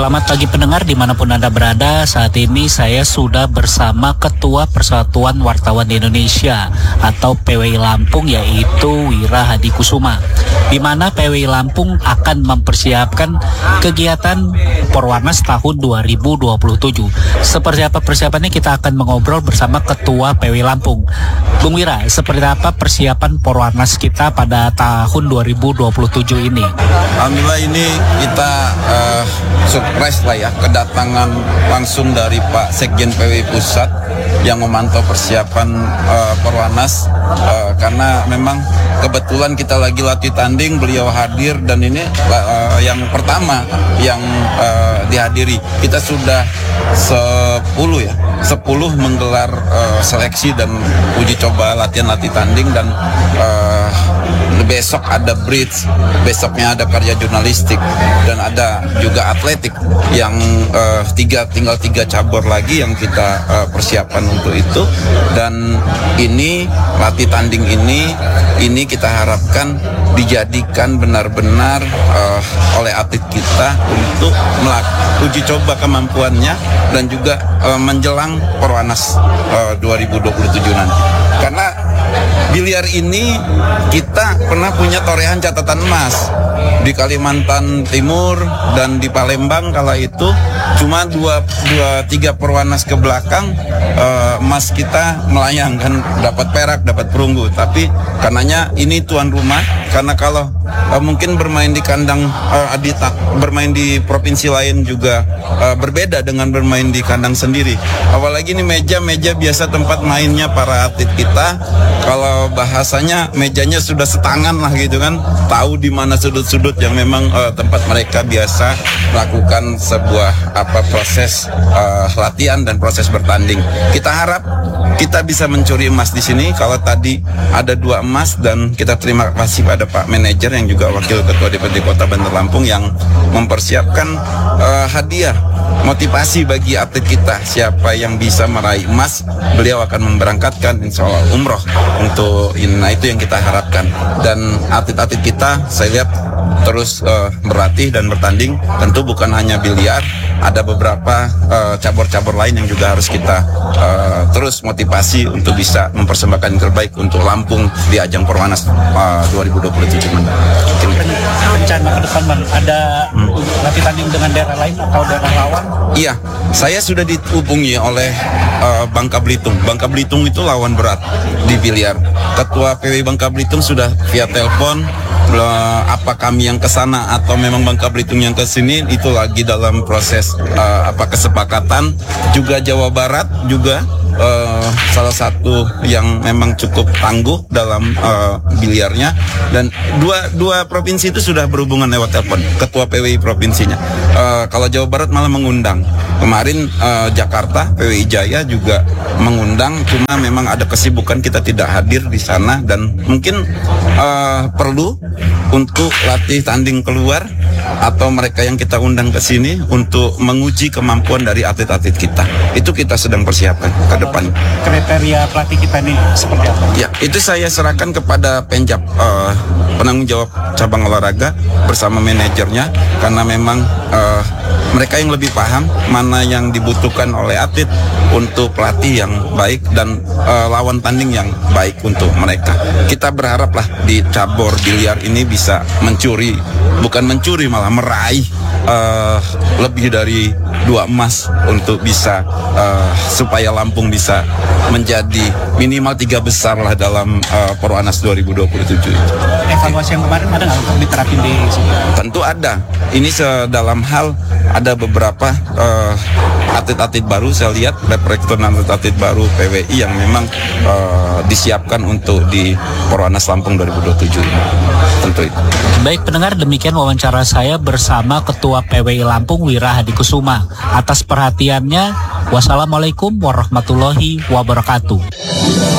Selamat pagi pendengar dimanapun Anda berada. Saat ini saya sudah bersama Ketua Persatuan Wartawan Indonesia atau PWI Lampung, yaitu Wira Hadi Kusuma, di mana PWI Lampung akan mempersiapkan kegiatan Porwanas tahun 2027. Seperti apa persiapannya, kita akan mengobrol bersama Ketua PWI Lampung. Bung Wira, seperti apa persiapan Porwanas kita pada tahun 2027 ini? Alhamdulillah ini kita surprise lah ya, kedatangan langsung dari Pak Sekjen PWI Pusat yang memantau persiapan Porwanas, karena memang kebetulan kita lagi latih tanding, beliau hadir dan ini yang pertama yang dihadiri. Kita sudah 10 menggelar seleksi dan uji coba latihan latih tanding, dan besok ada bridge, besoknya ada karya jurnalistik, dan ada juga atletik yang tinggal tiga cabur lagi yang kita persiapan untuk itu. Dan ini latih tanding ini kita harapkan dijadikan benar-benar oleh atlet kita untuk uji coba kemampuannya dan juga menjelang Porwanas 2027 nanti. Karena biliar ini kita pernah punya torehan catatan emas di Kalimantan Timur dan di Palembang. Kala itu cuma 2-3 Porwanas ke belakang emas kita melayang, kan dapat perak, dapat perunggu. Tapi karenanya ini tuan rumah, karena kalau mungkin bermain di kandang bermain di provinsi lain juga berbeda dengan bermain di kandang sendiri. Apalagi ini meja biasa tempat mainnya para atlet kita. Kalau bahasanya mejanya sudah setangan lah gitu kan, tahu di mana sudut-sudut yang memang tempat mereka biasa melakukan sebuah proses latihan dan proses bertanding. Kita harap kita bisa mencuri emas di sini. Kalau tadi ada 2 emas, dan kita terima kasih pada Pak Manajer yang juga Wakil Ketua DPRD Kota Bandar Lampung yang mempersiapkan hadiah motivasi bagi atlet kita. Siapa yang bisa meraih emas, beliau akan memberangkatkan insya Allah umroh untuk ini. Nah, itu yang kita harapkan. Dan atlet-atlet kita saya lihat terus berlatih dan bertanding. Tentu bukan hanya biliar, ada beberapa cabur-cabur lain yang juga harus kita terus motivasi untuk bisa mempersembahkan yang terbaik untuk Lampung di ajang Porwanas 2027. Rencana ke depan, Bang, ada latih tanding dengan daerah lain atau daerah lawan? Iya, saya sudah dihubungi oleh Bangka Belitung. Bangka Belitung itu lawan berat di biliar. Ketua PWI Bangka Belitung sudah via telepon. Apa kami yang ke sana atau memang Bangka Belitung yang ke sini, itu lagi dalam proses kesepakatan. Juga Jawa Barat juga salah satu yang memang cukup tangguh dalam biliarnya, dan dua provinsi itu sudah berhubungan lewat telepon ketua PWI provinsinya. Kalau Jawa Barat malah mengundang kemarin, Jakarta PWI Jaya juga mengundang, cuma memang ada kesibukan kita tidak hadir di sana, dan mungkin perlu untuk latih tanding keluar atau mereka yang kita undang ke sini untuk menguji kemampuan dari atlet-atlet kita. Itu kita sedang persiapkan ke depan. Kriteria pelatih kita ini seperti apa? Ya, itu saya serahkan kepada Penjab, penanggung jawab cabang olahraga bersama manajernya, karena memang mereka yang lebih paham mana yang dibutuhkan oleh atlet untuk pelatih yang baik dan lawan tanding yang baik untuk mereka. Kita berharaplah di cabur biliar ini bisa bukan mencuri, malah meraih lebih dari 2 emas untuk bisa supaya Lampung bisa menjadi minimal 3 besar lah dalam Porwanas 2027. Evaluasi yang kemarin ada nggak untuk diterapin di sini? Tentu ada. Ini dalam hal ada beberapa atlet-atlet baru, saya lihat rekrutmen atlet baru PWI yang memang disiapkan untuk di Porwanas Lampung 2027 ini. Tentu itu. Baik pendengar, demikian wawancara saya bersama Ketua PWI Lampung Wira Hadi Kusuma. Atas perhatiannya, wassalamualaikum warahmatullahi wabarakatuh.